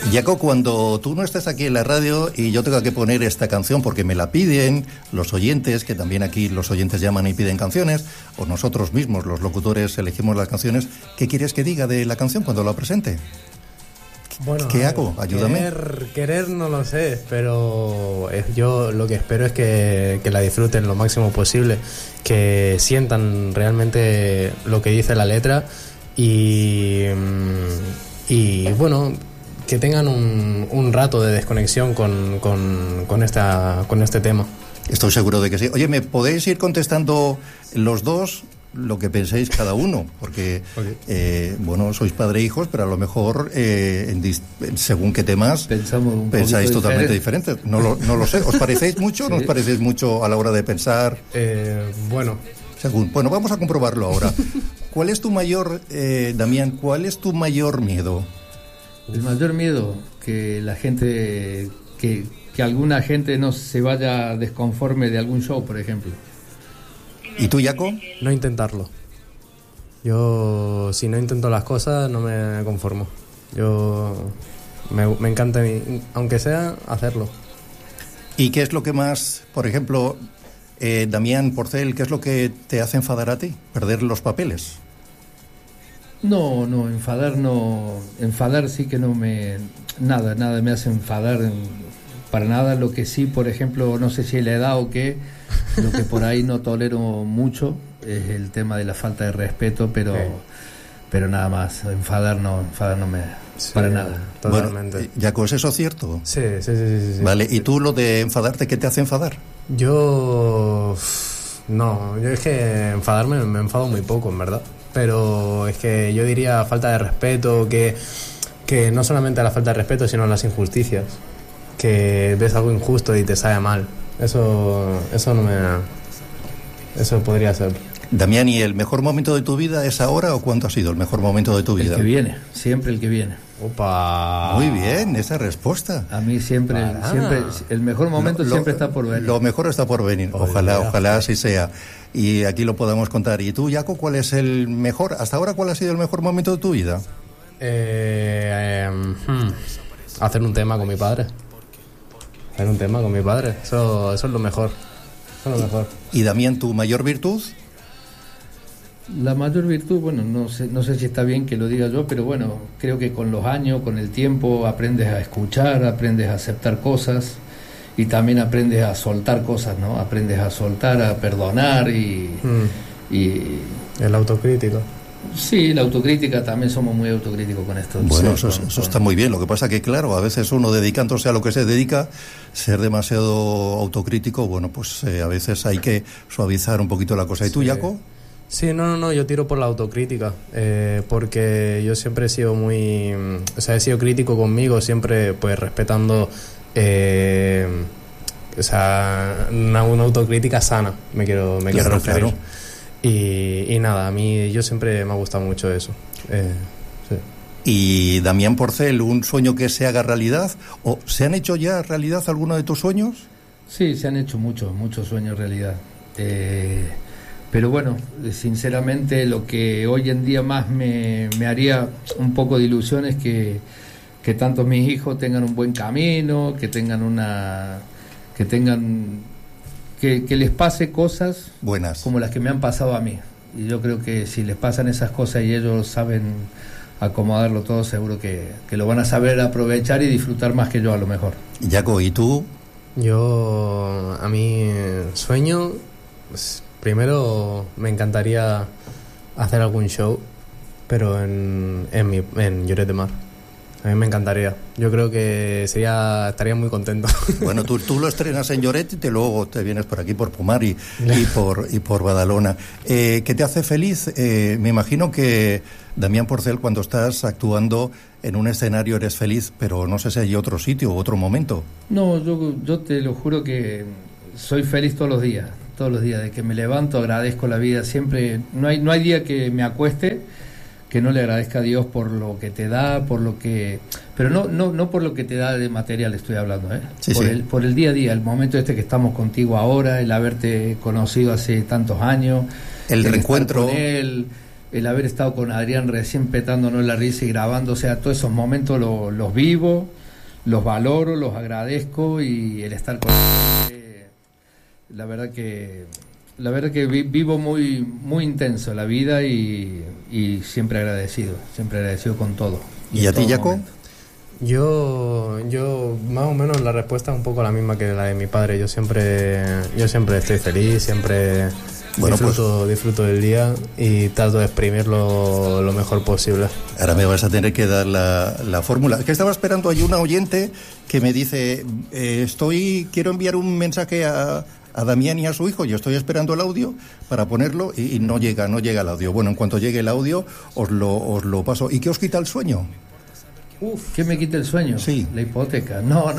Jaco, cuando tú no estés aquí en la radio y yo tenga que poner esta canción porque me la piden los oyentes, que también aquí los oyentes llaman y piden canciones, o nosotros mismos, los locutores, elegimos las canciones, ¿qué quieres que diga de la canción cuando la presente? Bueno, ¿Qué hago? Ayúdame. Querer no lo sé, pero yo lo que espero es que la disfruten lo máximo posible, que sientan realmente lo que dice la letra y bueno, que tengan un rato de desconexión con este tema. Estoy seguro de que sí. Oye, ¿me podéis ir contestando los dos lo que penséis cada uno? Porque, okay. Bueno, sois padre e hijos, pero a lo mejor según qué temas pensáis totalmente diferentes. No lo sé. ¿Os parecéis mucho o no os parecéis mucho a la hora de pensar? Bueno, vamos a comprobarlo ahora. ¿Cuál es tu mayor, Damián, cuál es tu mayor miedo? El mayor miedo, que la gente, que alguna gente no se vaya desconforme de algún show, por ejemplo. ¿Y tú, Jaco? No intentarlo. Yo, si no intento las cosas, no me conformo. Me encanta, aunque sea, hacerlo. ¿Y qué es lo que más, por ejemplo, Damián Porcel, qué es lo que te hace enfadar a ti? ¿Perder los papeles? No, enfadar no. Enfadar sí que no me... Nada me hace enfadar para nada. Lo que sí, por ejemplo, no sé si es la edad o qué, lo que por ahí no tolero mucho es el tema de la falta de respeto, pero nada más. Enfadar no me... Sí, para nada. Totalmente. Bueno, Jaco, ¿es eso cierto? Sí. Vale, ¿y tú lo de enfadarte, qué te hace enfadar? Yo es que enfadarme me enfado muy poco, en verdad. Pero es que yo diría falta de respeto, que no solamente la falta de respeto, sino las injusticias. Que ves algo injusto y te sabe mal. Eso no me... Eso podría ser. Damián, ¿y el mejor momento de tu vida es ahora o cuándo ha sido el mejor momento de tu vida? El que viene, siempre el que viene. ¡Opa! Muy bien, esa respuesta. A mí siempre el mejor momento siempre está por venir. Lo mejor está por venir, ojalá así sea. Y aquí lo podamos contar. ¿Y tú, Jaco, cuál es el mejor? Hasta ahora, ¿cuál ha sido el mejor momento de tu vida? Hacer un tema con mi padre. Eso es lo mejor. ¿Y Damián, tu mayor virtud? La mayor virtud, bueno, no sé si está bien que lo diga yo, pero bueno, creo que con los años, con el tiempo, aprendes a escuchar, aprendes a aceptar cosas y también aprendes a soltar cosas, ¿no? Aprendes a soltar, a perdonar y el autocrítico. Sí, la autocrítica, también somos muy autocríticos con esto. Bueno, eso está muy bien. Lo que pasa que, claro, a veces uno dedicándose a lo que se dedica, ser demasiado autocrítico, bueno, pues a veces hay que suavizar un poquito la cosa. ¿Y tú, Jaco? Sí, no, yo tiro por la autocrítica, porque yo siempre he sido he sido crítico conmigo, siempre pues respetando, una autocrítica sana, me quiero referir. Claro. Y nada, a mí yo siempre me ha gustado mucho eso. Sí. Y Damián Porcel, ¿un sueño que se haga realidad? ¿O se han hecho ya realidad alguno de tus sueños? Sí, se han hecho muchos sueños realidad. Pero bueno, sinceramente lo que hoy en día más me haría un poco de ilusión es que tanto mis hijos tengan un buen camino, que les pase cosas buenas como las que me han pasado a mí. Y yo creo que si les pasan esas cosas y ellos saben acomodarlo todo, seguro que lo van a saber aprovechar y disfrutar más que yo a lo mejor. Jaco, ¿y tú? Yo, a mí, sueño... Primero me encantaría hacer algún show, pero en Lloret de Mar. A mí me encantaría. Yo creo que estaría muy contento. Bueno, tú lo estrenas en Lloret y luego te vienes por aquí, por Pomar y por Badalona. ¿Qué te hace feliz? Me imagino que, Damián Porcel, cuando estás actuando en un escenario eres feliz, pero no sé si hay otro sitio o otro momento. No, yo te lo juro que soy feliz todos los días, de que me levanto, agradezco la vida siempre. No hay día que me acueste que no le agradezca a Dios por lo que te da, pero no por lo que te da de material estoy hablando, Sí, por el día a día, el momento que estamos contigo ahora, el haberte conocido hace tantos años, el reencuentro con él, el haber estado con Adrián recién petándonos la risa y grabando, o sea, todos esos momentos los vivo los valoro, los agradezco, y el estar con él, la verdad que vivo muy muy intenso la vida, y siempre agradecido con todo. ¿Y a ti, Jaco? Yo más o menos la respuesta es un poco la misma que la de mi padre. Yo siempre estoy feliz, siempre disfruto del día y trato de exprimirlo lo mejor posible. Ahora me vas a tener que dar la fórmula. Es que estaba esperando, hay una oyente que me dice, quiero enviar un mensaje a Damián y a su hijo, yo estoy esperando el audio para ponerlo y no llega el audio. Bueno, en cuanto llegue el audio os lo paso. ¿Y qué os quita el sueño? ¿Qué me quita el sueño? Sí. La hipoteca. No.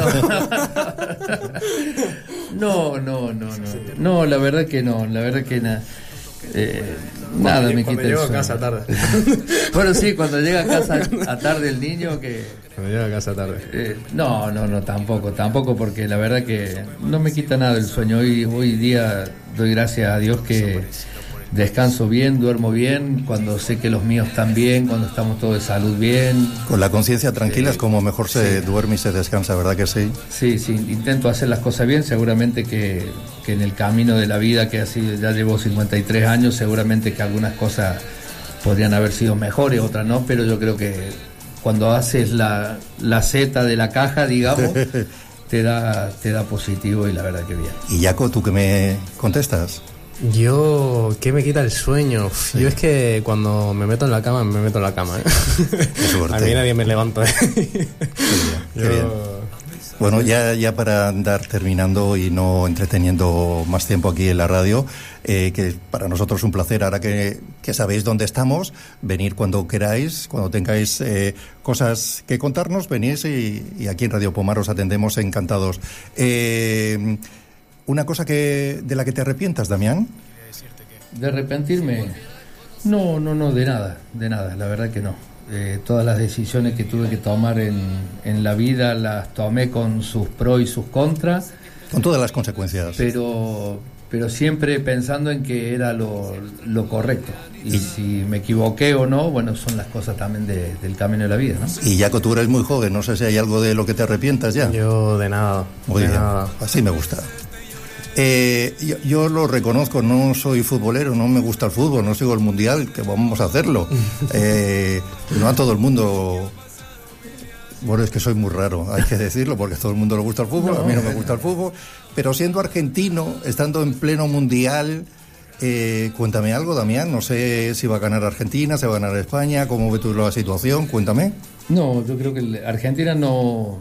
No, la verdad que no. La verdad que nada. Nada me quita el sueño. Cuando llego a casa tarde. Bueno, sí, cuando llega a casa a tarde el niño, que... Cuando llega a casa tarde. No, tampoco, porque la verdad que no me quita nada el sueño. Hoy día doy gracias a Dios que descanso bien, duermo bien, cuando sé que los míos están bien, cuando estamos todos de salud bien. Con la conciencia tranquila es como mejor se duerme y se descansa, ¿verdad que sí? Sí, intento hacer las cosas bien, seguramente que en el camino de la vida, que así ya llevo 53 años, seguramente que algunas cosas podrían haber sido mejores, otras no, pero yo creo que cuando haces la Z de la caja, digamos, te da positivo, y la verdad que bien. Y Jaco, ¿tú qué me contestas? ¿Qué me quita el sueño? Sí. Yo es que cuando me meto en la cama, ¿eh? Qué suerte. A mí nadie me levanta. Qué bien. Bueno, ya para andar terminando y no entreteniendo más tiempo aquí en la radio, que para nosotros es un placer, ahora que sabéis dónde estamos, venir cuando queráis, cuando tengáis cosas que contarnos, venís y aquí en Radio Pomar os atendemos encantados. ¿Una cosa de la que te arrepientas, Damián? ¿De arrepentirme? No, de nada, la verdad que no. Todas las decisiones que tuve que tomar en la vida las tomé con sus pros y sus contras. Con todas las consecuencias. Pero siempre pensando en que era lo correcto. Y si me equivoqué o no, bueno, son las cosas también del camino de la vida, ¿no? Y Jaco, tú eres muy joven, no sé si hay algo de lo que te arrepientas ya. Yo de nada. Muy bien, nada. Así me gusta. Yo lo reconozco, no soy futbolero, no me gusta el fútbol, no sigo el mundial, que vamos a hacerlo. No a todo el mundo. Bueno, es que soy muy raro, hay que decirlo, porque a todo el mundo le gusta el fútbol, a mí no me gusta el fútbol. Pero siendo argentino, estando en pleno mundial, cuéntame algo, Damián. No sé si va a ganar Argentina, si va a ganar España, cómo ves tú la situación, cuéntame. No, yo creo que Argentina no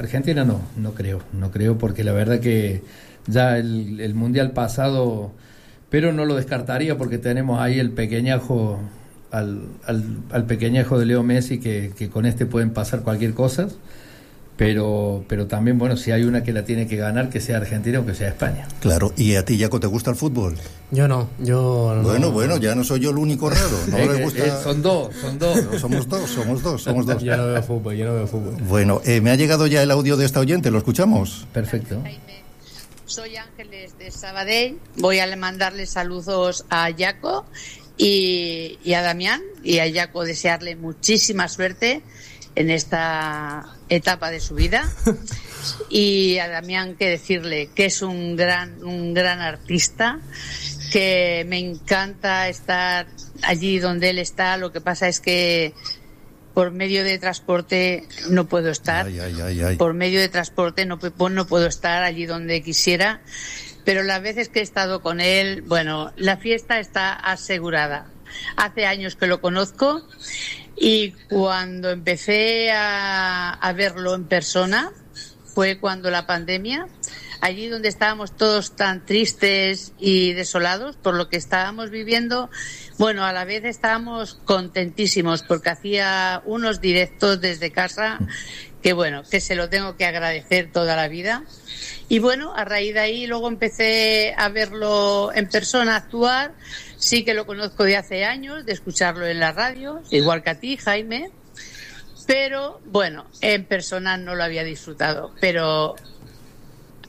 creo, porque la verdad que ya el mundial pasado, pero no lo descartaría, porque tenemos ahí el pequeñajo, al pequeñajo de Leo Messi, que con pueden pasar cualquier cosa, pero también, bueno, si hay una que la tiene que ganar, que sea Argentina o que sea España. Claro. ¿Y a ti, Jaco, te gusta el fútbol? Yo no. Bueno, ya no soy yo el único raro. No le gusta. Son dos. No, somos dos. Yo no veo fútbol. Bueno, me ha llegado ya el audio de esta oyente, ¿lo escuchamos? Perfecto. Soy Ángeles de Sabadell. Voy a mandarle saludos a Jaco y a Damián, y a Jaco desearle muchísima suerte en esta etapa de su vida, y a Damián que decirle que es un gran artista, que me encanta estar allí donde él está. Lo que pasa es que por medio de transporte no puedo estar. Por medio de transporte no puedo estar allí donde quisiera, pero las veces que he estado con él, bueno, la fiesta está asegurada. Hace años que lo conozco, y cuando empecé a verlo en persona fue cuando la pandemia, allí donde estábamos todos tan tristes y desolados por lo que estábamos viviendo. Bueno, a la vez estábamos contentísimos porque hacía unos directos desde casa que, bueno, que se lo tengo que agradecer toda la vida. Y bueno, a raíz de ahí luego empecé a verlo en persona actuar. Sí que lo conozco de hace años, de escucharlo en la radio, igual que a ti, Jaime. Pero bueno, en persona no lo había disfrutado. Pero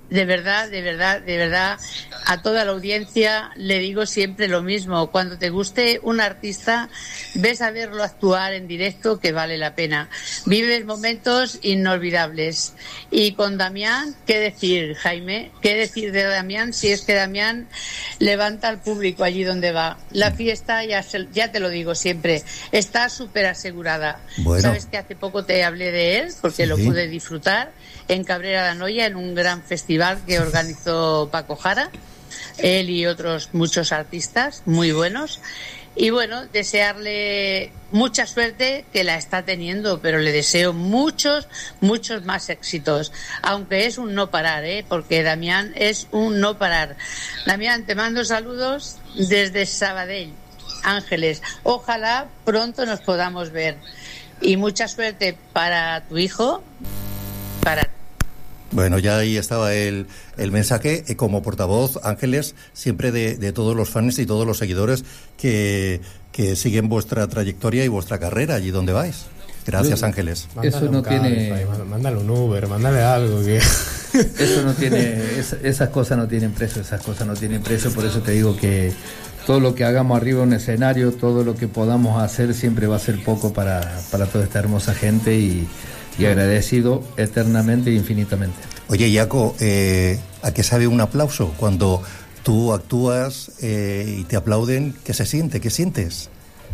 de verdad, a toda la audiencia le digo siempre lo mismo. Cuando te guste un artista, ves a verlo actuar en directo, que vale la pena. Vives momentos inolvidables. Y con Damián, ¿qué decir, Jaime? ¿Qué decir de Damián si es que Damián levanta al público allí donde va? La fiesta, ya te lo digo siempre, está súper asegurada. Bueno. Sabes que hace poco te hablé de él, porque lo pude disfrutar en Cabrera de Anoia, en un gran festival que organizó Paco Jara, él y otros muchos artistas muy buenos. Y bueno, desearle mucha suerte, que la está teniendo, pero le deseo muchos más éxitos, aunque es un no parar, porque Damián es un no parar. Damián, te mando saludos desde Sabadell, Ángeles. Ojalá pronto nos podamos ver. Y mucha suerte para tu hijo, para... Bueno, ya ahí estaba el mensaje como portavoz, Ángeles, siempre de todos los fans y todos los seguidores que siguen vuestra trayectoria y vuestra carrera allí donde vais. Gracias, Ángeles. Eso no tiene... Mándale un Uber, mándale algo. Que... Eso no tiene... Esas cosas no tienen precio, por eso te digo que todo lo que hagamos arriba en un escenario, todo lo que podamos hacer siempre va a ser poco para toda esta hermosa gente y agradecido eternamente e infinitamente. Oye, Jaco, ¿a qué sabe un aplauso cuando tú actúas y te aplauden? ¿Qué se siente? ¿Qué sientes?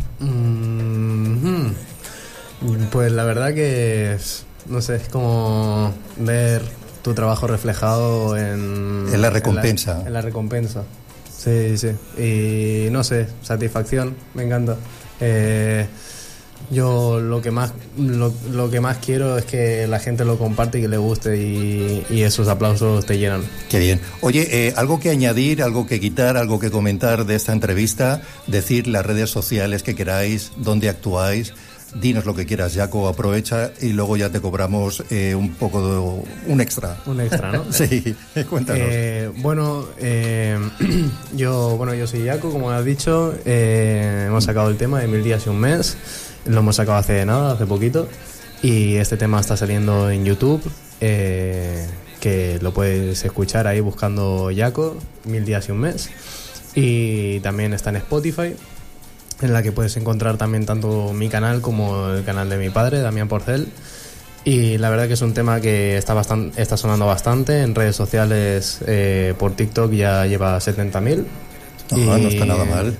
Pues la verdad que no sé, es como ver tu trabajo reflejado en la recompensa. En la recompensa. Sí. Y no sé, satisfacción, me encanta. Yo lo que más quiero es que la gente lo comparte y que le guste y esos aplausos te llenan. Qué bien. Oye, algo que añadir, algo que quitar, algo que comentar de esta entrevista, decir las redes sociales que queráis, dónde actuáis, dinos lo que quieras, Jaco, aprovecha y luego ya te cobramos un poco un extra. Un extra, ¿no? Sí, cuéntanos. Yo soy Jaco, como has dicho, hemos sacado el tema de 1000 días y un mes. Lo hemos sacado hace poquito, y este tema está saliendo en YouTube, que lo puedes escuchar ahí buscando Jaco, 1000 días y un mes, y también está en Spotify, en la que puedes encontrar también tanto mi canal como el canal de mi padre, Damián Porcel, y la verdad que es un tema que está sonando bastante en redes sociales. Por TikTok ya lleva 70.000. No está nada mal.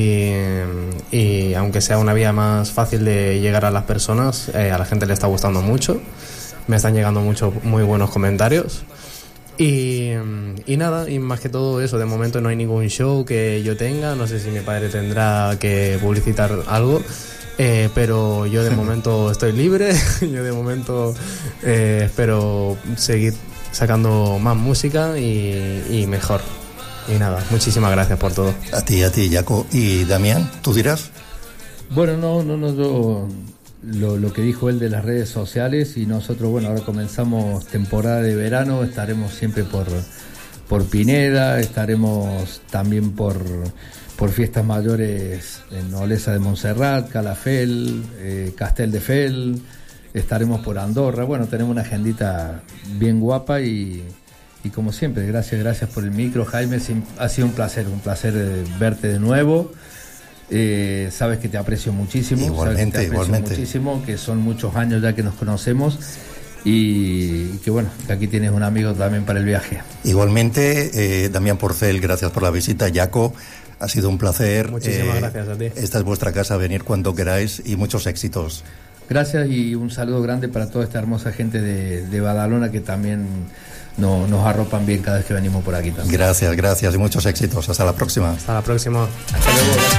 Y aunque sea una vía más fácil de llegar a las personas, a la gente le está gustando mucho. Me están llegando muy buenos comentarios. Y nada, y más que todo eso, de momento no hay ningún show que yo tenga. No sé si mi padre tendrá que publicitar algo, pero yo de momento estoy libre. Yo de momento espero seguir sacando más música y mejor. Y nada, muchísimas gracias por todo. A ti, Jaco. Y Damián, ¿tú dirás? Bueno, yo lo que dijo él de las redes sociales, y nosotros, bueno, ahora comenzamos temporada de verano, estaremos siempre por Pineda, estaremos también por fiestas mayores en Olesa de Montserrat, Calafell, Castel de Fel, estaremos por Andorra. Bueno, tenemos una agendita bien guapa y como siempre, gracias por el micro, Jaime. Ha sido un placer verte de nuevo. Sabes que te aprecio muchísimo. Igualmente. Muchísimo, que son muchos años ya que nos conocemos y que bueno, que aquí tienes un amigo también para el viaje. Igualmente, Damián Porcel, gracias por la visita. Jaco, ha sido un placer. Muchísimas gracias a ti. Esta es vuestra casa, venir cuando queráis y muchos éxitos. Gracias y un saludo grande para toda esta hermosa gente de Badalona que también nos arropan bien cada vez que venimos por aquí también. Gracias y muchos éxitos. Hasta la próxima. Hasta luego.